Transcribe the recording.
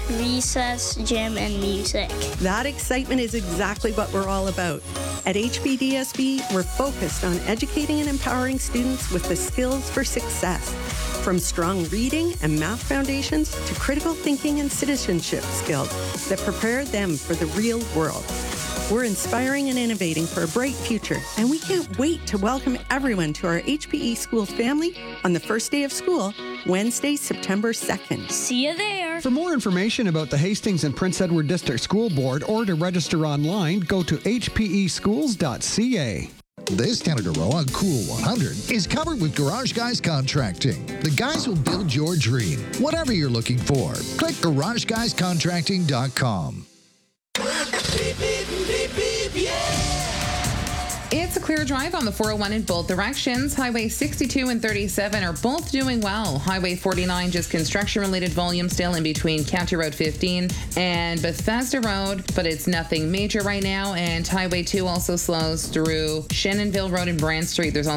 recess, gym, and music. That excitement is exactly what we're all about. At HPDSB, we're focused on educating and empowering students with the skills for success, from strong reading and math foundations to critical thinking and citizenship skills that prepare them for the real world. We're inspiring and innovating for a bright future, and we can't wait to welcome everyone to our HPE School family on the first day of school, Wednesday, September 2nd. See you there. For more information about the Hastings and Prince Edward District School Board or to register online, go to hpeschools.ca. This Canada Row on Cool 100 is covered with Garage Guys Contracting. The guys will build your dream, whatever you're looking for. Click GarageGuysContracting.com. It's a clear drive on the 401 in both directions. Highway 62 and 37 are both doing well. Highway 49 just construction-related volume still in between County Road 15 and Bethesda Road, but it's nothing major right now. And Highway 2 also slows through Shannonville Road and Brand Street. There's